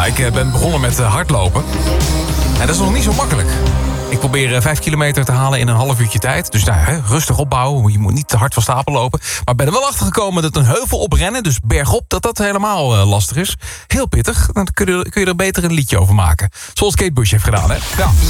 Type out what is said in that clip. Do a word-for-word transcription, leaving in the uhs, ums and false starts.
ik uh, ben begonnen met uh, hardlopen. En dat is nog niet zo makkelijk. Ik probeer uh, vijf kilometer te halen in een half uurtje tijd. Dus nou, hè, rustig opbouwen. Je moet niet te hard van stapel lopen. Maar ben er wel achter gekomen dat een heuvel oprennen, dus bergop, dat dat helemaal uh, lastig is. Heel pittig. Dan kun je, kun je er beter een liedje over maken. Zoals Kate Bush heeft gedaan, hè? Ja.